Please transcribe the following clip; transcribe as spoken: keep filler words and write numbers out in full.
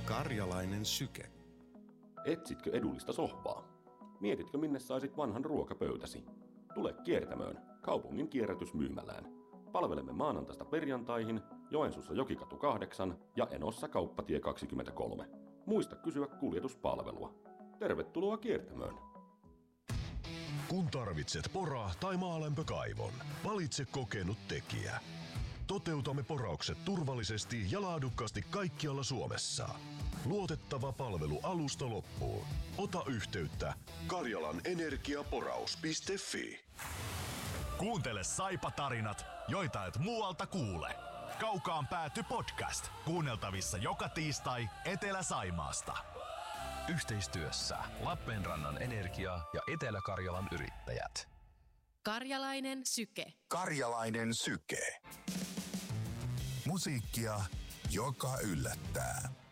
Karjalainen syke. Etsitkö edullista sohvaa? Mietitkö, minne saisit vanhan ruokapöytäsi? Tule Kiertämöön, kaupungin kierrätysmyymälään. Palvelemme maanantaista perjantaihin Joensuussa Jokikatu kahdeksan ja Enossa Kauppatie kaksikymmentäkolme. Muista kysyä kuljetuspalvelua. Tervetuloa Kiertämöön! Kun tarvitset pora- tai maalämpökaivon, valitse kokenut tekijä. Toteutamme poraukset turvallisesti ja laadukkaasti kaikkialla Suomessa. Luotettava palvelu alusta loppuun. Ota yhteyttä karjalanenergiaporaus piste fi. Kuuntele Saipa-tarinat, joita et muualta kuule. Kaukaan pääty podcast. Kuunneltavissa joka tiistai Etelä-Saimaasta. Yhteistyössä Lappeenrannan Energia ja Etelä-Karjalan Yrittäjät. Karjalainen syke. Karjalainen syke. Musiikkia, joka yllättää.